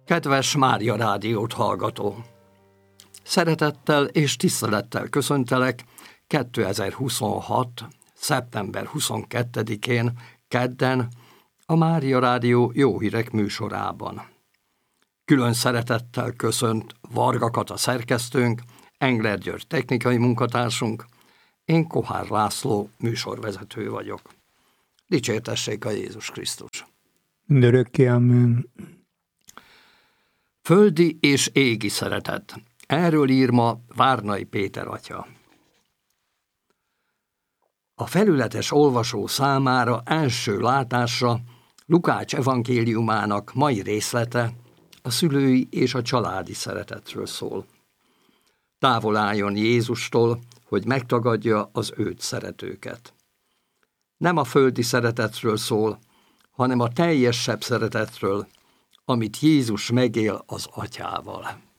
Kedves Mária Rádiót hallgató! Szeretettel és tisztelettel köszöntelek 2026. szeptember 22-én, kedden a Mária Rádió Jó Hírek műsorában. Külön szeretettel köszönt Varga Kata szerkesztőnk, Engler György technikai munkatársunk, én Kohár László műsorvezető vagyok. Dicsértessék a Jézus Krisztus! Mindörökké amen. Földi és égi szeretet. Erről ír ma Várnai Péter atya. A felületes olvasó számára első látásra Lukács evangéliumának mai részlete a szülői és a családi szeretetről szól. Távol álljon Jézustól, hogy megtagadja az őt szeretőket. Nem a földi szeretetről szól, hanem a teljesebb szeretetről, amit Jézus megél az atyával.